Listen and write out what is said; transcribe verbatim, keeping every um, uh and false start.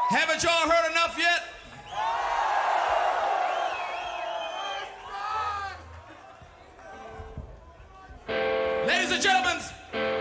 Haven't y'all heard enough yet? Ladies and gentlemen,